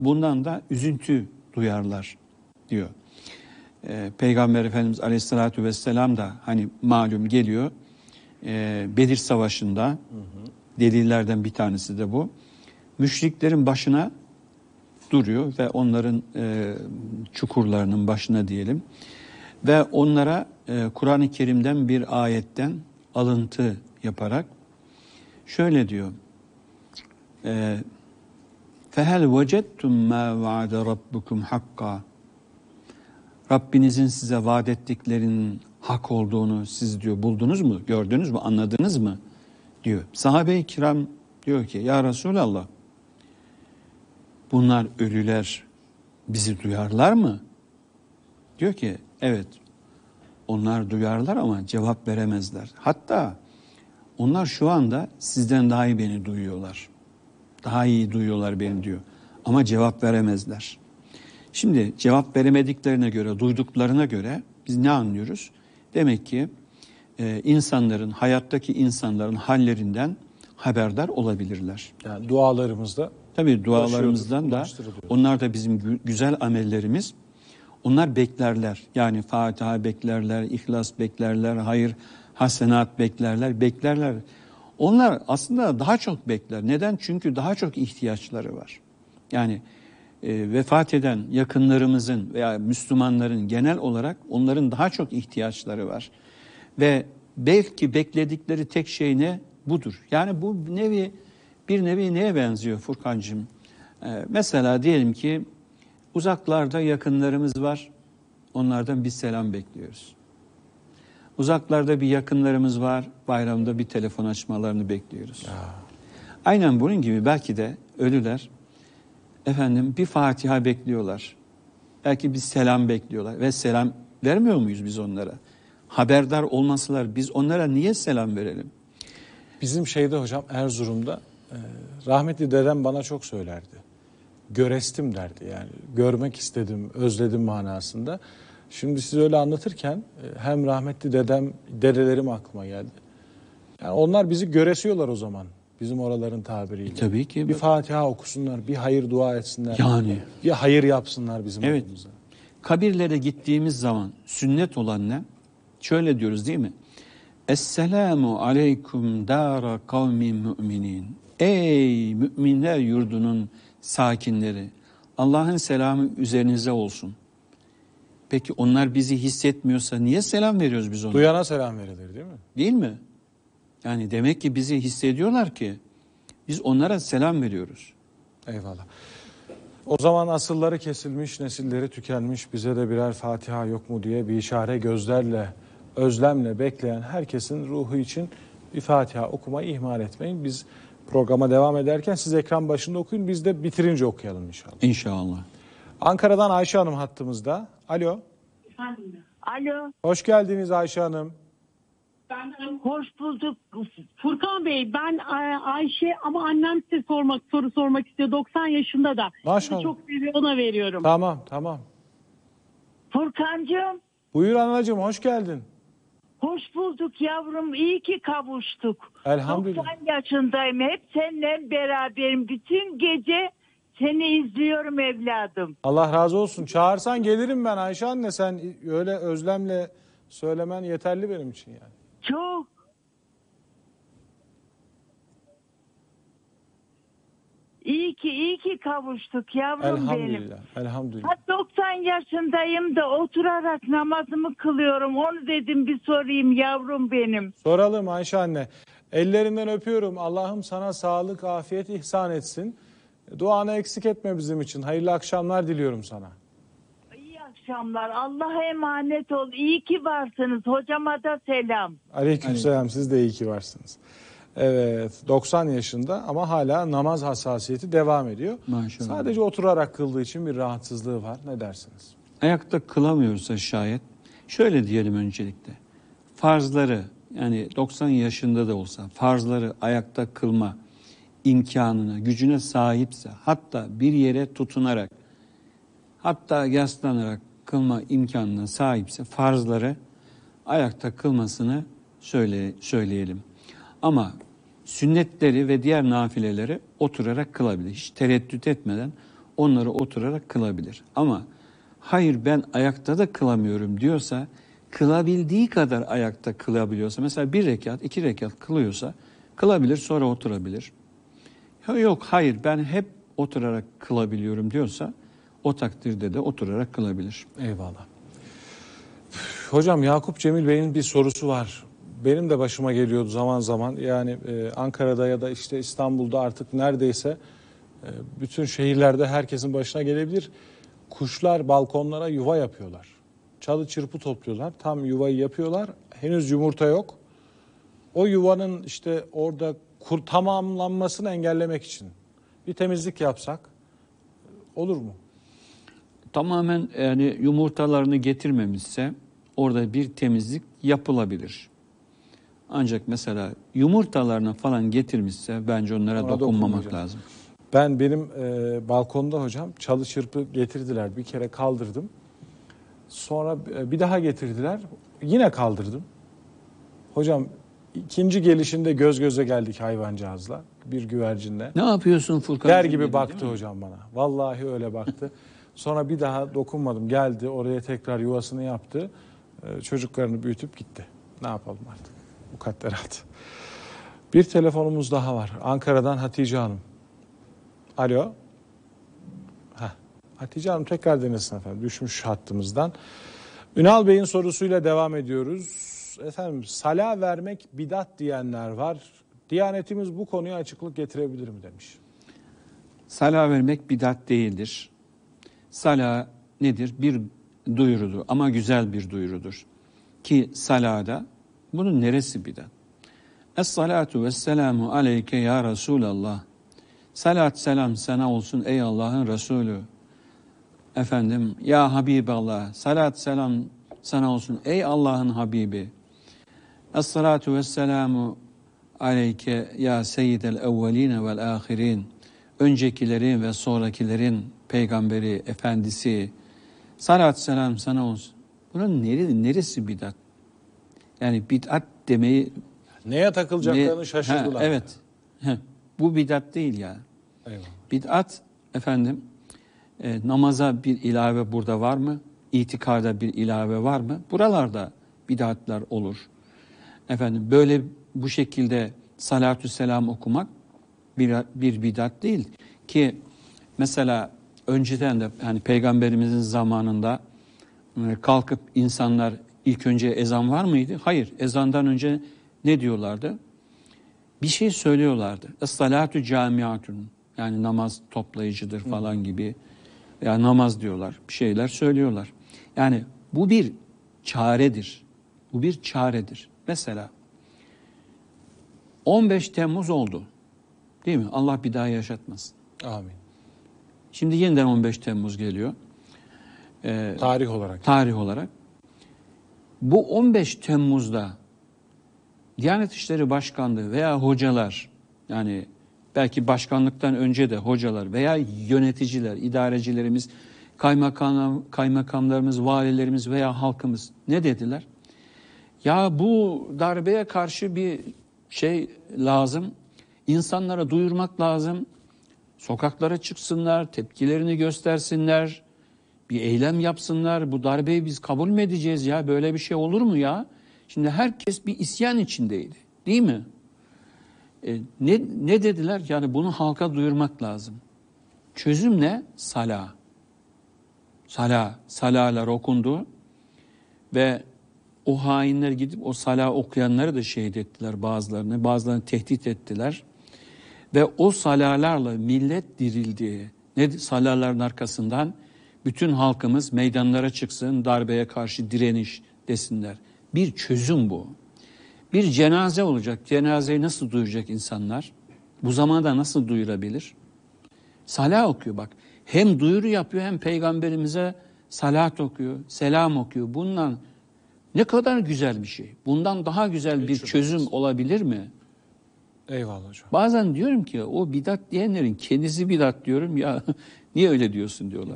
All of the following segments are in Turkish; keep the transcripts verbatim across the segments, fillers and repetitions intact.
bundan da üzüntü duyarlar diyor. Ee, Peygamber Efendimiz Aleyhisselatü Vesselam da hani malum geliyor e, Bedir Savaşı'nda, hı hı. delillerden bir tanesi de bu. Müşriklerin başına duruyor ve onların e, çukurlarının başına diyelim ve onlara e, Kur'an-ı Kerim'den bir ayetten alıntı yaparak şöyle diyor. E, فَهَلْ وَجَدْتُمْ مَا وَعَدَ رَبُّكُمْ حَقًّا Rabbinizin size vaat ettiklerinin hak olduğunu siz diyor buldunuz mu, gördünüz mü, anladınız mı diyor. Sahabe-i kiram diyor ki ya Resulallah bunlar ölüler bizi duyarlar mı? Diyor ki evet onlar duyarlar ama cevap veremezler. Hatta onlar şu anda sizden daha iyi beni duyuyorlar. Daha iyi duyuyorlar beni diyor. Ama cevap veremezler. Şimdi cevap veremediklerine göre, duyduklarına göre biz ne anlıyoruz? Demek ki e, insanların, hayattaki insanların hallerinden haberdar olabilirler. Yani dualarımızda. Tabii dualarımızdan da, onlar da bizim güzel amellerimiz. Onlar beklerler. Yani Fatiha beklerler, İhlas beklerler, hayır, hasenat beklerler, beklerler. Onlar aslında daha çok bekler. Neden? Çünkü daha çok ihtiyaçları var. Yani e, vefat eden yakınlarımızın veya Müslümanların genel olarak onların daha çok ihtiyaçları var. Ve belki bekledikleri tek şey ne? Budur. Yani bu nevi bir nevi neye benziyor Furkancığım? E, mesela diyelim ki uzaklarda yakınlarımız var. Onlardan bir selam bekliyoruz. Uzaklarda bir yakınlarımız var. Bayramda bir telefon açmalarını bekliyoruz. Ya. Aynen bunun gibi belki de ölüler efendim bir Fatiha bekliyorlar. Belki bir selam bekliyorlar ve selam vermiyor muyuz biz onlara? Haberdar olmasalar biz onlara niye selam verelim? Bizim şeyde hocam Erzurum'da e, rahmetli dedem bana çok söylerdi. Görestim derdi yani. Görmek istedim, özledim manasında. Şimdi siz öyle anlatırken hem rahmetli dedem, dedelerim aklıma geldi. Yani onlar bizi göresiyorlar o zaman. Bizim oraların tabiriyle. E, tabii ki. Bir Fatiha okusunlar, bir hayır dua etsinler. Yani. Bir hayır yapsınlar bizim evet. adımıza. Kabirlere gittiğimiz zaman sünnet olan ne? Şöyle diyoruz değil mi? Esselamu aleyküm dâra kavmin müminin. Ey müminler yurdunun sakinleri. Allah'ın selamı üzerinize olsun. Peki onlar bizi hissetmiyorsa niye selam veriyoruz biz onlara? Duyana selam verilir değil mi? Değil mi? Yani demek ki bizi hissediyorlar ki biz onlara selam veriyoruz. Eyvallah. O zaman asılları kesilmiş, nesilleri tükenmiş, bize de birer Fatiha yok mu diye bir işare gözlerle, özlemle bekleyen herkesin ruhu için bir Fatiha okumayı ihmal etmeyin. Biz programa devam ederken siz ekran başında okuyun, biz de bitirince okuyalım inşallah. İnşallah. Ankara'dan Ayşe Hanım hattımızda. Alo. Efendim. Alo. Hoş geldiniz Ayşe Hanım. Ben hoş bulduk. Furkan Bey, ben Ayşe ama annem size sormak soru sormak istiyor. doksan yaşında da. Maşallah. Çok seviyor, ona veriyorum. Tamam, tamam. Furkancığım. Buyur anacığım, hoş geldin. Hoş bulduk yavrum. İyi ki kavuştuk. Elhamdülillah. doksan yaşındayım. Hep seninle beraberim. Bütün gece seni izliyorum evladım. Allah razı olsun. Çağırsan gelirim ben Ayşe anne. Sen öyle özlemle söylemen yeterli benim için yani. Çok. İyi ki iyi ki kavuştuk yavrum Elhamdülillah, benim. Elhamdülillah. Elhamdülillah. doksan yaşındayım da oturarak namazımı kılıyorum. Onu dedim bir sorayım yavrum benim. Soralım Ayşe anne. Ellerinden öpüyorum. Allah'ım sana sağlık, afiyet ihsan etsin. Duanı eksik etme bizim için. Hayırlı akşamlar diliyorum sana. İyi akşamlar. Allah'a emanet ol. İyi ki varsınız. Hocama da selam. Aleykümselam. Siz de iyi ki varsınız. Evet, doksan yaşında ama hala namaz hassasiyeti devam ediyor. Maşallah. Sadece oturarak kıldığı için bir rahatsızlığı var. Ne dersiniz? Ayakta kılamıyorsa şayet şöyle diyelim öncelikle. Farzları yani doksan yaşında da olsa farzları ayakta kılma imkanına, gücüne sahipse, hatta bir yere tutunarak, hatta yaslanarak kılma imkanına sahipse farzları ayakta kılmasını söyle, söyleyelim. Ama sünnetleri ve diğer nafileleri oturarak kılabilir. Hiç tereddüt etmeden onları oturarak kılabilir. Ama hayır ben ayakta da kılamıyorum diyorsa, kılabildiği kadar ayakta kılabiliyorsa, mesela bir rekat, iki rekat kılıyorsa kılabilir, sonra oturabilir. Yok hayır ben hep oturarak kılabiliyorum diyorsa, o takdirde de oturarak kılabilir. Eyvallah. Hocam Yakup Cemil Bey'in bir sorusu var. Benim de başıma geliyordu zaman zaman. Yani e, Ankara'da ya da işte İstanbul'da artık neredeyse e, bütün şehirlerde herkesin başına gelebilir. Kuşlar balkonlara yuva yapıyorlar. Çalı çırpı topluyorlar. Tam yuvayı yapıyorlar. Henüz yumurta yok. O yuvanın işte orada kur, tamamlanmasını engellemek için bir temizlik yapsak olur mu? Tamamen yani yumurtalarını getirmemişse orada bir temizlik yapılabilir. Ancak mesela yumurtalarını falan getirmişse bence onlara Ona dokunmamak lazım. Ben benim e, balkonda hocam çalı çırpı getirdiler. Bir kere kaldırdım. Sonra e, bir daha getirdiler. Yine kaldırdım. Hocam ikinci gelişinde göz göze geldik hayvancağızla. Bir güvercinle. Ne yapıyorsun Furkan? Der gibi baktı hocam bana. Vallahi öyle baktı. Sonra bir daha dokunmadım. Geldi oraya tekrar yuvasını yaptı. E, çocuklarını büyütüp gitti. Ne yapalım artık? Mukadderat. Bir telefonumuz daha var. Ankara'dan Hatice Hanım. Alo. Heh. Hatice Hanım tekrar denesin efendim. Düşmüş hattımızdan. Ünal Bey'in sorusuyla devam ediyoruz. Efendim sala vermek bidat diyenler var. Diyanetimiz bu konuya açıklık getirebilir mi demiş. Sala vermek bidat değildir. Sala nedir? Bir duyurudur ama güzel bir duyurudur. Ki salada bunun neresi bidat? Es-salatu vesselamu aleyke ya Resulallah. Salat selam sana olsun ey Allah'ın Resulü. Efendim ya Habiballah. Salat selam sana olsun ey Allah'ın Habibi. Es-salatu vesselamu aleyke ya seyyidel evveline vel ahirin. Öncekilerin ve sonrakilerin peygamberi, efendisi. Salat selam sana olsun. Bunun neresi, neresi bidat? Yani bidat demeyi... Neye takılacaklarını ne, şaşırdılar. Ha, evet. Ha, bu bidat değil ya. Eyvallah. Bid'at efendim e, namaza bir ilave burada var mı? İtikada bir ilave var mı? Buralarda bid'atlar olur. Efendim böyle bu şekilde salatü selam okumak bir, bir bid'at değil ki mesela önceden de hani peygamberimizin zamanında e, kalkıp insanlar ilk önce ezan var mıydı? Hayır. Ezandan önce ne diyorlardı? Bir şey söylüyorlardı. Es-salatu camiatun. Yani namaz toplayıcıdır falan gibi. Ya namaz diyorlar. Bir şeyler söylüyorlar. Yani bu bir çaredir. Bu bir çaredir. Mesela on beş Temmuz oldu. Değil mi? Allah bir daha yaşatmasın. Amin. Şimdi yeniden on beş Temmuz geliyor. Ee, tarih olarak. Tarih olarak. Bu on beş Temmuz'da Diyanet İşleri Başkanlığı veya hocalar, yani belki başkanlıktan önce de hocalar veya yöneticiler, idarecilerimiz, kaymakam, kaymakamlarımız, valilerimiz veya halkımız ne dediler? Ya bu darbeye karşı bir şey lazım, insanlara duyurmak lazım, sokaklara çıksınlar, tepkilerini göstersinler, bir eylem yapsınlar, bu darbeyi biz kabul mü edeceğiz ya, böyle bir şey olur mu ya? Şimdi herkes bir isyan içindeydi, değil mi? E, ne, ne dediler? Yani bunu halka duyurmak lazım. Çözüm ne? Sala. Sala, salalar okundu ve o hainler gidip o sala okuyanları da şehit ettiler bazılarını, bazılarını tehdit ettiler. Ve o salalarla millet dirildi. Ne salaların arkasından? Bütün halkımız meydanlara çıksın, darbeye karşı direniş desinler. Bir çözüm bu. Bir cenaze olacak. Cenazeyi nasıl duyuracak insanlar? Bu zamanda nasıl duyurabilir? Salah okuyor bak. Hem duyuru yapıyor hem peygamberimize salat okuyor, selam okuyor. Bundan ne kadar güzel bir şey. Bundan daha güzel bir çözüm olabilir mi? Eyvallah hocam. Bazen diyorum ki o bidat diyenlerin kendisi bidat diyorum ya. Niye öyle diyorsun diyorlar.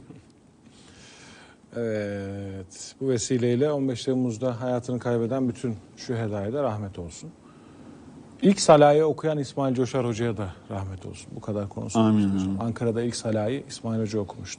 Evet, bu vesileyle on beş Temmuz'da hayatını kaybeden bütün şühedaya da rahmet olsun. İlk salayı okuyan İsmail Coşar Hoca'ya da rahmet olsun. Bu kadar konusu. Amin, amin. Ankara'da ilk salayı İsmail Hoca okumuştu.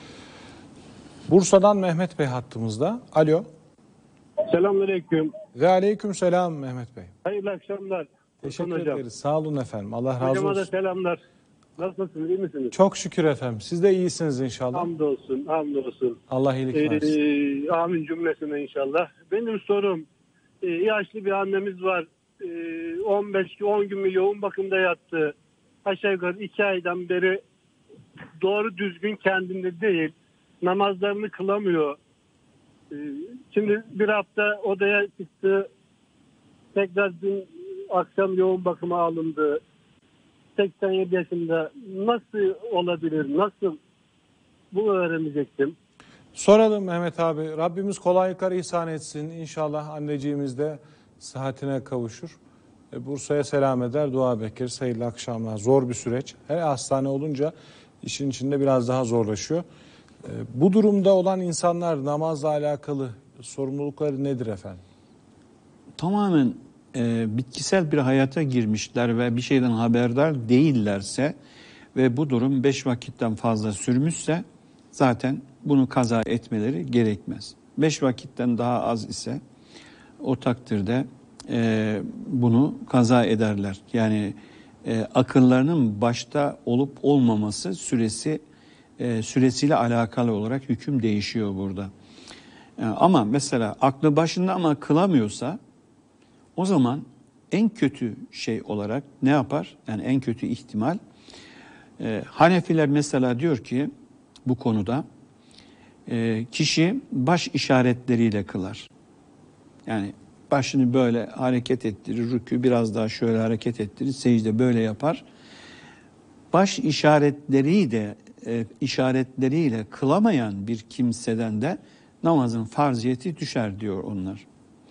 Bursa'dan Mehmet Bey hattımızda. Alo. Selamünaleyküm. Ve aleyküm selam Mehmet Bey. Hayırlı akşamlar. Teşekkür hocam. ederiz. Sağ olun efendim. Allah razı Hocama da olsun. selamlar. Nasılsınız, iyi misiniz? Çok şükür efendim. Siz de iyisiniz inşallah. Hamdolsun, hamdolsun. Allah iyilik versin. Ee, amin cümlesine inşallah. Benim sorum, e, yaşlı bir annemiz var. E, on beş on gün mü yoğun bakımda yattı. Aşağı yukarı iki aydan beri doğru düzgün kendinde değil. Namazlarını kılamıyor. E, şimdi bir hafta odaya çıktı. Tekrar dün akşam yoğun bakıma alındı. seksen yedi yaşında nasıl olabilir? Nasıl? Bu öğrenecektim. Soralım Mehmet abi. Rabbimiz kolaylıklar ihsan etsin. İnşallah anneciğimiz de sıhhatine kavuşur. E, Bursa'ya selam eder, dua bekler. Hayırlı akşamlar. Zor bir süreç. Her hastane olunca işin içinde biraz daha zorlaşıyor. E, bu durumda olan insanlar namazla alakalı sorumlulukları nedir efendim? Tamamen e, bitkisel bir hayata girmişler ve bir şeyden haberdar değillerse ve bu durum beş vakitten fazla sürmüşse zaten bunu kaza etmeleri gerekmez. Beş vakitten daha az ise o takdirde e, bunu kaza ederler. Yani e, akıllarının başta olup olmaması süresi e, süresiyle alakalı olarak hüküm değişiyor burada. E, ama mesela aklı başında ama kılamıyorsa o zaman en kötü şey olarak ne yapar? Yani en kötü ihtimal e, Hanefiler mesela diyor ki bu konuda e, kişi baş işaretleriyle kılar. Yani başını böyle hareket ettirir, rükû biraz daha şöyle hareket ettirir, secde böyle yapar. Baş işaretleriyle e, işaretleriyle kılamayan bir kimseden de namazın farziyeti düşer diyor onlar.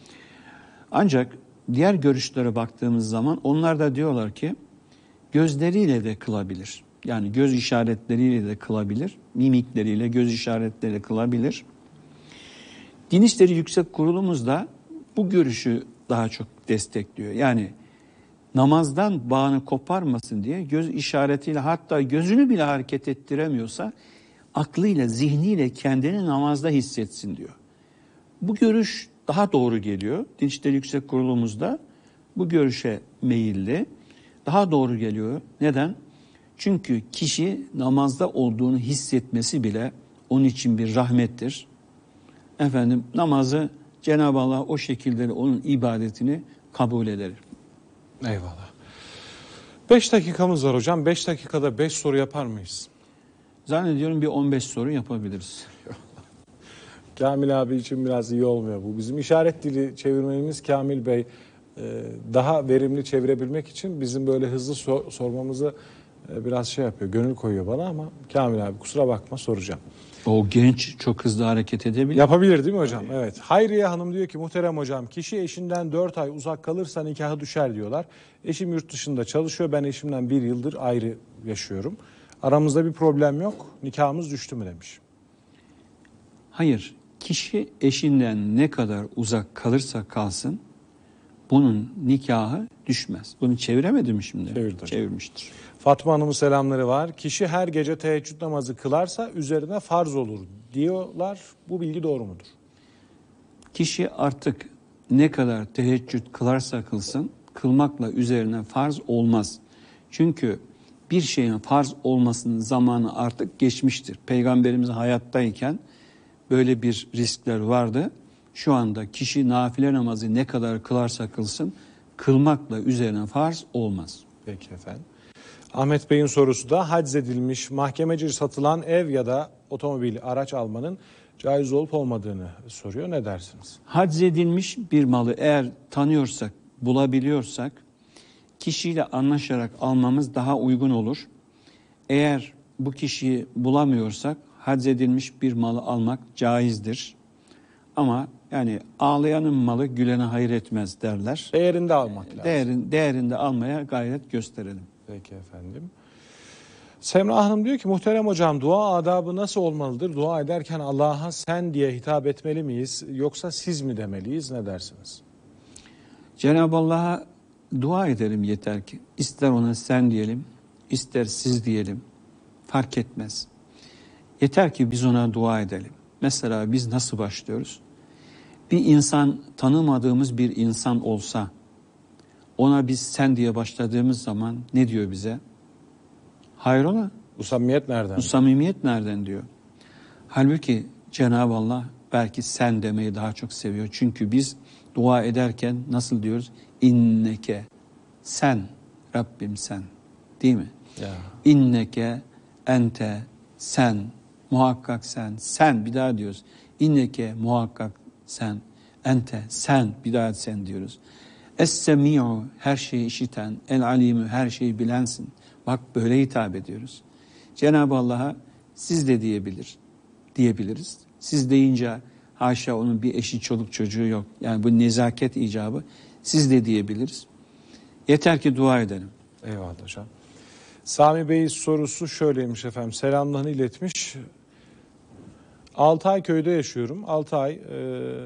Ancak diğer görüşlere baktığımız zaman onlar da diyorlar ki gözleriyle de kılabilir. Yani göz işaretleriyle de kılabilir, mimikleriyle, göz işaretleriyle kılabilir. Din İşleri Yüksek Kurulumuz da bu görüşü daha çok destekliyor. Yani namazdan bağını koparmasın diye göz işaretiyle, hatta gözünü bile hareket ettiremiyorsa aklıyla, zihniyle kendini namazda hissetsin diyor. Bu görüş daha doğru geliyor. Din İşleri Yüksek Kurulumuzda bu görüşe meyilli. Daha doğru geliyor. Neden? Çünkü kişi namazda olduğunu hissetmesi bile onun için bir rahmettir. Efendim namazı Cenab-ı Allah o şekilde onun ibadetini kabul eder. Eyvallah. Beş dakikamız var hocam. Beş dakikada beş soru yapar mıyız? Zannediyorum bir on beş soru yapabiliriz. Kamil abi için biraz iyi olmuyor bu. Bizim işaret dili çevirmenimiz Kamil Bey daha verimli çevirebilmek için bizim böyle hızlı sor- sormamızı biraz şey yapıyor, gönül koyuyor bana ama Kamil abi kusura bakma soracağım. O genç çok hızlı hareket edebilir. Yapabilir değil mi hocam? Evet. Hayriye Hanım diyor ki muhterem hocam kişi eşinden dört ay uzak kalırsa nikahı düşer diyorlar. Eşim yurt dışında çalışıyor. Ben eşimden bir yıldır ayrı yaşıyorum. Aramızda bir problem yok. Nikahımız düştü mü demiş. Hayır. Kişi eşinden ne kadar uzak kalırsa kalsın bunun nikahı düşmez. Bunu çeviremedi mi şimdi? Çevirdi. Çevirmiştir. Fatma Hanım'ın selamları var. Kişi her gece teheccüd namazı kılarsa üzerine farz olur diyorlar. Bu bilgi doğru mudur? Kişi artık ne kadar teheccüd kılarsa kılsın, kılmakla üzerine farz olmaz. Çünkü bir şeyin farz olmasının zamanı artık geçmiştir. Peygamberimiz hayattayken böyle bir riskler vardı. Şu anda kişi nafile namazı ne kadar kılarsa kılsın, kılmakla üzerine farz olmaz. Peki efendim. Ahmet Bey'in sorusu da haczedilmiş, mahkemece satılan ev ya da otomobil, araç almanın caiz olup olmadığını soruyor. Ne dersiniz? Haczedilmiş bir malı eğer tanıyorsak, bulabiliyorsak kişiyle anlaşarak almamız daha uygun olur. Eğer bu kişiyi bulamıyorsak haczedilmiş bir malı almak caizdir. Ama yani ağlayanın malı gülene hayır etmez derler. Değerinde almak lazım. Değerin, değerinde almaya gayret gösterelim. Peki efendim. Semra Hanım diyor ki muhterem hocam dua adabı nasıl olmalıdır? Dua ederken Allah'a sen diye hitap etmeli miyiz? Yoksa siz mi demeliyiz? Ne dersiniz? Cenab-ı Allah'a dua edelim yeter ki. İster ona sen diyelim, ister siz diyelim. Fark etmez. Yeter ki biz ona dua edelim. Mesela biz nasıl başlıyoruz? Bir insan, tanımadığımız bir insan olsa, ona biz sen diye başladığımız zaman ne diyor bize? Hayrola? Bu samimiyet nereden? Bu samimiyet nereden diyor. Halbuki Cenab-ı Allah belki sen demeyi daha çok seviyor. Çünkü biz dua ederken nasıl diyoruz? İnneke, sen, Rabbim sen. Değil mi? Ya. İnneke, ente, sen, muhakkak sen, sen bir daha diyoruz. İnneke, muhakkak sen, ente, sen, bir daha sen diyoruz. Es-semi'u, her şeyi işiten, el-alimü, her şeyi bilensin. Bak böyle hitap ediyoruz. Cenab-ı Allah'a siz de diyebilir, diyebiliriz. Siz deyince haşa onun bir eşi çoluk çocuğu yok. Yani bu nezaket icabı. Siz de diyebiliriz. Yeter ki dua edelim. Eyvallah hocam. Sami Bey sorusu şöyleymiş efendim. Selamlarını iletmiş. Altay köyde yaşıyorum. altı ay e,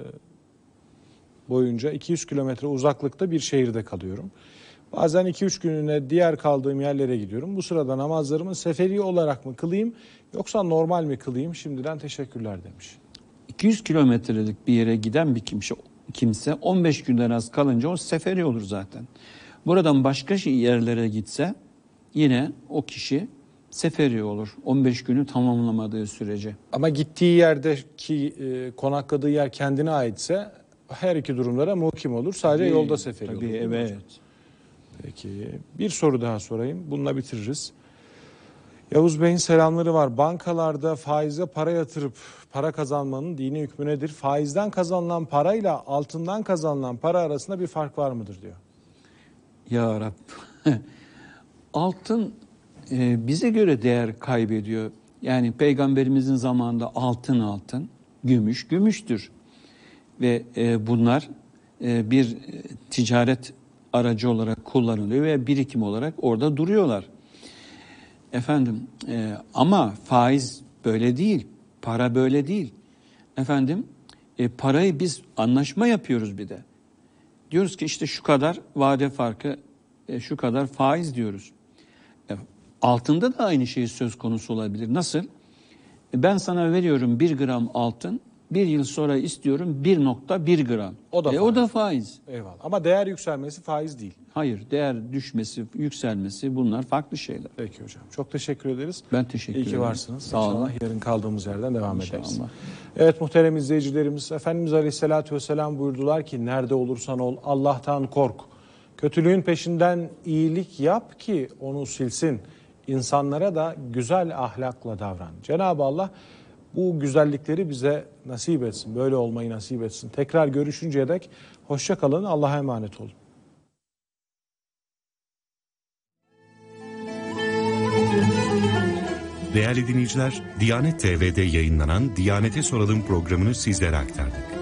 boyunca iki yüz kilometre uzaklıkta bir şehirde kalıyorum. Bazen iki üç gününe diğer kaldığım yerlere gidiyorum. Bu sırada namazlarımı seferi olarak mı kılayım yoksa normal mi kılayım? Şimdiden teşekkürler demiş. iki yüz kilometrelik bir yere giden bir kimse, kimse on beş günden az kalınca o seferi olur zaten. Buradan başka yerlere gitse yine o kişi seferi olur. on beş günü tamamlamadığı sürece. Ama gittiği yerdeki e, konakladığı yer kendine aitse her iki durumlara muhkim olur. Sadece Tabii, yolda seferi tabii, olur. Evet. Peki bir soru daha sorayım. Bununla bitiririz. Yavuz Bey'in selamları var. Bankalarda faize para yatırıp para kazanmanın dini hükmü nedir? Faizden kazanılan parayla altından kazanılan para arasında bir fark var mıdır diyor. Ya Rab. Altın e, bize göre değer kaybediyor. Yani Peygamberimizin zamanında altın altın, gümüş gümüştür. Ve e, bunlar e, bir e, ticaret aracı olarak kullanılıyor ve birikim olarak orada duruyorlar. Efendim e, ama faiz böyle değil, para böyle değil. Efendim e, parayı biz anlaşma yapıyoruz bir de. Diyoruz ki işte şu kadar vade farkı, e, şu kadar faiz diyoruz. E, altında da aynı şey söz konusu olabilir. Nasıl? E, ben sana veriyorum bir gram altın. Bir yıl sonra istiyorum bir nokta bir gram. O da e, faiz. o da faiz. Eyvallah. Ama değer yükselmesi faiz değil. Hayır, değer düşmesi, yükselmesi bunlar farklı şeyler. Peki hocam. Çok teşekkür ederiz. Ben teşekkür İyi ki ederim. varsınız. Sağ olun. İnşallah yarın kaldığımız yerden devam İnşallah. ederiz. Evet muhterem izleyicilerimiz, Efendimiz Aleyhisselatü Vesselam buyurdular ki nerede olursan ol Allah'tan kork. Kötülüğün peşinden iyilik yap ki onu silsin. İnsanlara da güzel ahlakla davran. Cenab-ı Allah bu güzellikleri bize nasip etsin. Böyle olmayı nasip etsin. Tekrar görüşünceye dek hoşça kalın. Allah'a emanet olun. Değerli dinleyiciler, Diyanet T V'de yayınlanan Diyanet'e Soralım programını sizlere aktardık.